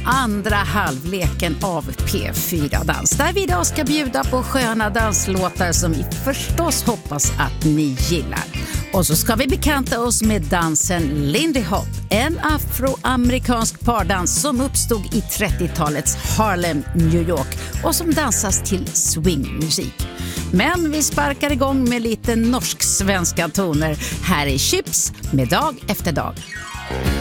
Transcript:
andra halvleken av P4-dans, där vi idag ska bjuda på sköna danslåtar som vi förstås hoppas att ni gillar. Och så ska vi bekanta oss med dansen Lindy Hop, en afroamerikansk pardans som uppstod i 30-talets Harlem, New York och som dansas till swingmusik. Men vi sparkar igång med lite norsk-svenska toner. Här är Chips med Dag efter dag.